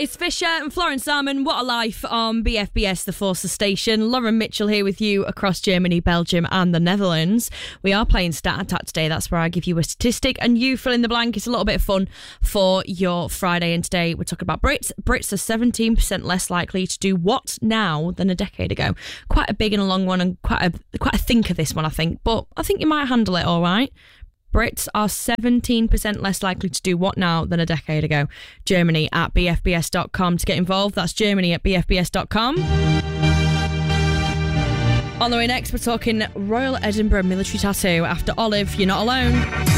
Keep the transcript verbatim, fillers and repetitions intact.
It's Fisher and Florence Salmon. What a life on B F B S, the Forces station. Lauren Mitchell here with you across Germany, Belgium and the Netherlands. We are playing Stat Attack today. That's where I give you a statistic and you fill in the blank. It's a little bit of fun for your Friday. And today we're talking about Brits. Brits are seventeen percent less likely to do what now than a decade ago. Quite a big and a long one and quite a, quite a thinker, this one, I think. But I think you might handle it all right. Brits are seventeen percent less likely to do what now than a decade ago. Germany at b f b s dot com to get involved. That's Germany at b f b s dot com. On the way next, we're talking Royal Edinburgh military tattoo. After Olive, You're Not Alone.